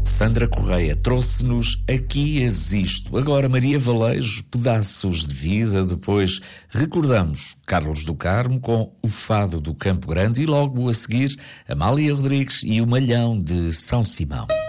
Sandra Correia trouxe-nos Aqui Existo. Agora Maria Valejo, Pedaços de Vida. Depois recordamos Carlos do Carmo com O Fado do Campo Grande e logo a seguir Amália Rodrigues e O Malhão de São Simão.